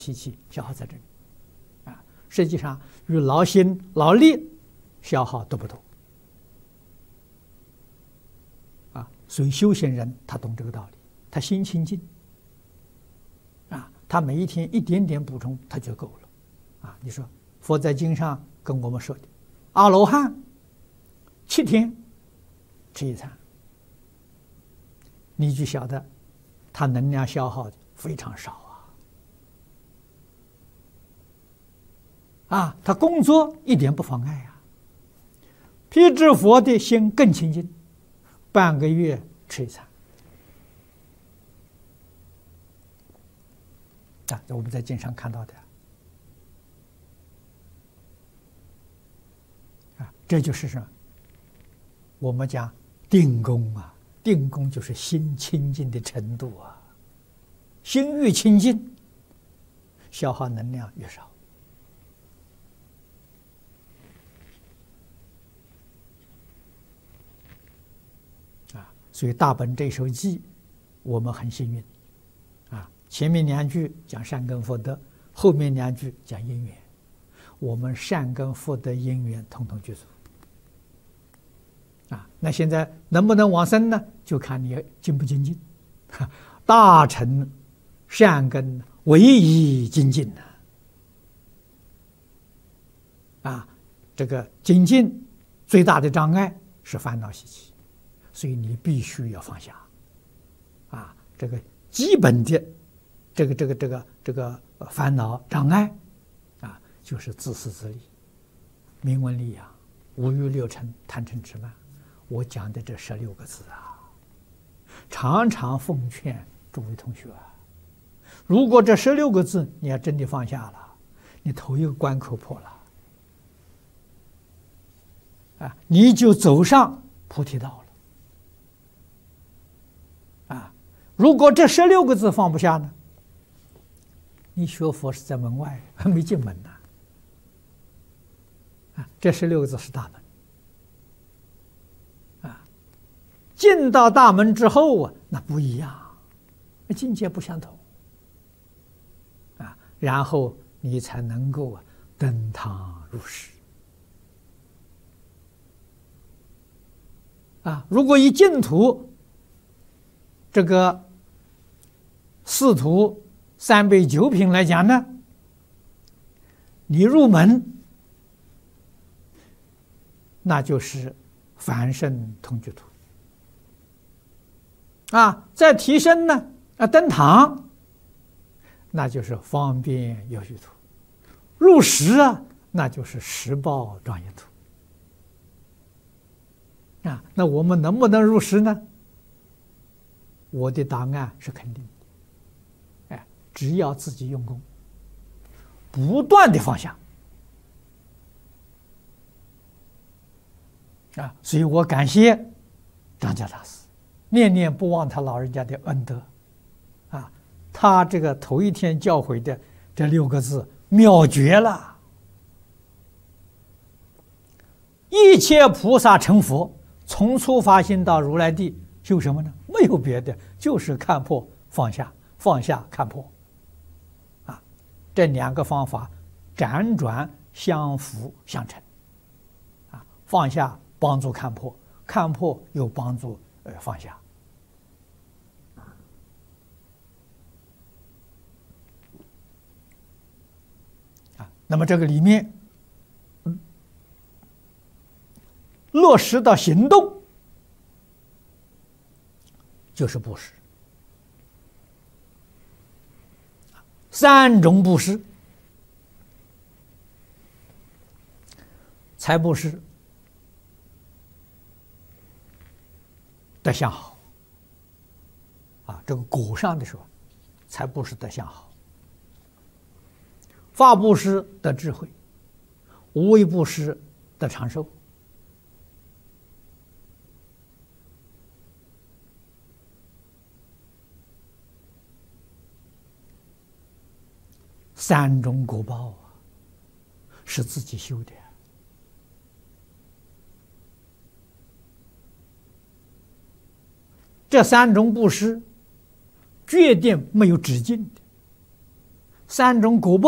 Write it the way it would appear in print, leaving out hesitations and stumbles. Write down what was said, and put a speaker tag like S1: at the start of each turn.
S1: 脾气消耗在这里啊。实际上与劳心劳力消耗都不多啊。所以修行人他懂这个道理，他心清净啊，他每一天一点点补充他就够了啊。你说佛在经上跟我们说的，阿罗汉7天吃一餐，你就晓得他能量消耗的非常少啊，他工作一点不妨碍啊。辟支佛的心更清净，半个月吃一餐啊，这我们在经上看到的啊，这就是什么？我们讲定功啊，定功就是心清净的程度啊，心越清净，消耗能量越少。所以大本这首偈，我们很幸运啊！前面2句讲善根福德，后面2句讲因缘，我们善根福德因缘统统具足啊！那现在能不能往生呢？就看你精不精进。大乘善根唯一精进啊！这个精进最大的障碍是烦恼习气。所以你必须要放下，啊，这个基本的这个烦恼障碍，啊，就是自私自利、名闻利养、五欲六尘、贪嗔痴慢。我讲的这16个字啊，常常奉劝诸位同学啊，如果这16个字你要真的放下了，你头一个关口破了，啊，你就走上菩提道了。如果这16个字放不下呢？你学佛是在门外，还没进门呢。啊，这16个字是大门。啊，进到大门之后啊，那不一样，境界不相同。啊，然后你才能够登堂入室。啊，如果以净土这个4土3备9品来讲呢，你入门那就是凡圣同居土啊，再提升呢登堂那就是方便有序土，入室啊那就是实报庄严土啊。那我们能不能入室呢？我的答案是肯定的，哎，只要自己用功，不断的放下，啊，所以我感谢张家大师，念念不忘他老人家的恩德，啊，他这个头一天教诲的这6个字妙绝了，一切菩萨成佛，从初发心到如来地。修什么呢？没有别的，就是看破放下，放下看破，啊，这2个方法辗转相辅相成，啊，放下帮助看破，看破又帮助放下，啊，那么这个里面，落实到行动。就是布施，3种布施：财布施德相好啊，这个果上的时候，财布施德相好；法布施得智慧；无为布施得长寿。3种果报啊，是自己修的。这3种布施，决定没有止境的。 三种果报